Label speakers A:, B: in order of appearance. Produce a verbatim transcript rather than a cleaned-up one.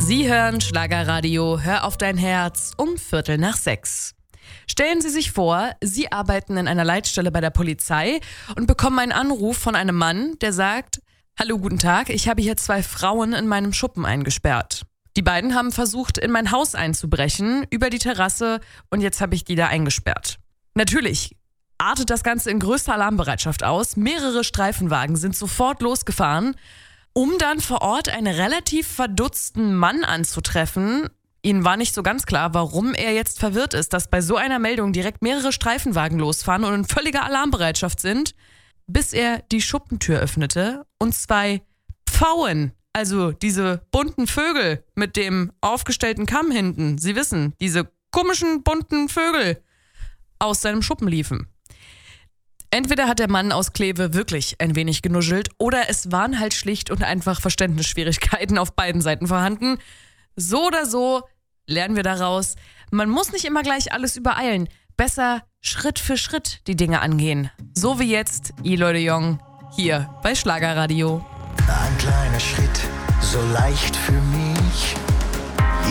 A: Sie hören Schlagerradio, hör auf dein Herz um Viertel nach sechs. Stellen Sie sich vor, Sie arbeiten in einer Leitstelle bei der Polizei und bekommen einen Anruf von einem Mann, der sagt: Hallo, guten Tag, ich habe hier zwei Frauen in meinem Schuppen eingesperrt. Die beiden haben versucht, in mein Haus einzubrechen, über die Terrasse, und jetzt habe ich die da eingesperrt. Natürlich artet das Ganze in größter Alarmbereitschaft aus. Mehrere Streifenwagen sind sofort losgefahren, um dann vor Ort einen relativ verdutzten Mann anzutreffen. Ihnen war nicht so ganz klar, warum er jetzt verwirrt ist, dass bei so einer Meldung direkt mehrere Streifenwagen losfahren und in völliger Alarmbereitschaft sind, bis er die Schuppentür öffnete und zwei Pfauen, also diese bunten Vögel mit dem aufgestellten Kamm hinten, Sie wissen, diese komischen bunten Vögel, aus seinem Schuppen liefen. Entweder hat der Mann aus Kleve wirklich ein wenig genuschelt oder es waren halt schlicht und einfach Verständnisschwierigkeiten auf beiden Seiten vorhanden. So oder so lernen wir daraus, man muss nicht immer gleich alles übereilen. Besser Schritt für Schritt die Dinge angehen. So wie jetzt Eloy de Jong hier bei Schlagerradio.
B: Ein kleiner Schritt, so leicht für mich.